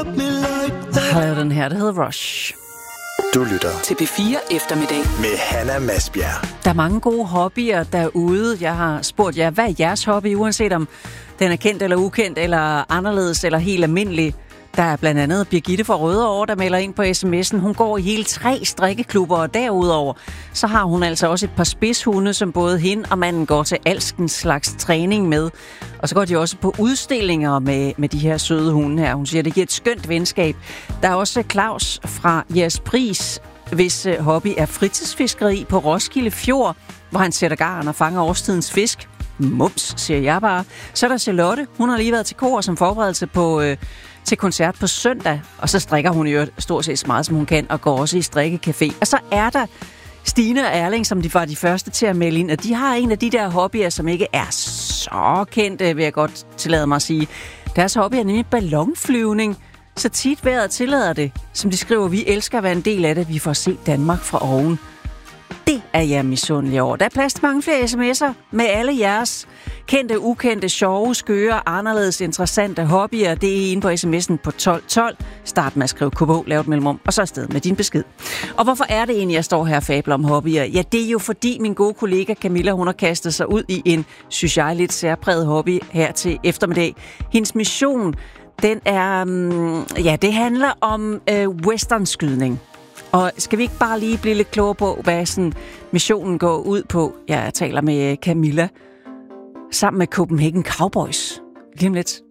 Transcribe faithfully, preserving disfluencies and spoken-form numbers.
love me like that. Har lavet den her, der hedder Rush. Du lytter til P fire Eftermiddag med Hanna Masbjerg. Der er mange gode hobbyer derude. Jeg har spurgt jer, hvad er jeres hobby, uanset om den er kendt eller ukendt, eller anderledes, eller helt almindelig. Der er blandt andet Birgitte fra Rødovre, der melder ind på sms'en. Hun går i hele tre strikkeklubber, og derudover så har hun altså også et par spidshunde, som både hende og manden går til alskens slags træning med. Og så går de også på udstillinger med, med de her søde hunde her. Hun siger, at det giver et skønt venskab. Der er også Claus fra Jægerspris, hvis hobby er fritidsfiskeri på Roskilde Fjord, hvor han sætter garn og fanger årstidens fisk. Mums, siger jeg bare. Så er der Charlotte. Hun har lige været til kor som forberedelse på... Øh, til koncert på søndag, og så strikker hun jo stort set så meget, som hun kan, og går også i strikkecafé. Og så er der Stine og Erling, som de var de første til at melde ind, og de har en af de der hobbyer, som ikke er så kendte, vil jeg godt tillade mig at sige. Deres hobby er nemlig ballonflyvning, så tit vejret tillader det. Som de skriver, vi elsker at være en del af det, vi får se Danmark fra oven. Det er jeg misundelig over. Der er plads til mange flere sms'er med alle jeres kendte, ukendte, sjove, skøre, anderledes interessante hobbyer. Det er inde på sms'en på tolv tolv. Start med at skrive K B, lav et mellemrum, og så afsted med din besked. Og hvorfor er det egentlig, jeg står her og fabler om hobbyer? Ja, det er jo fordi min gode kollega Camilla, hun har kastet sig ud i en, synes jeg, lidt særpræget hobby her til eftermiddag. Hendes mission, den er, um, ja, det handler om øh, westernskydning. Og skal vi ikke bare lige blive lidt klogere på, hvad sådan missionen går ud på? Jeg taler med Camilla sammen med Copenhagen Cowboys. Lige om lidt.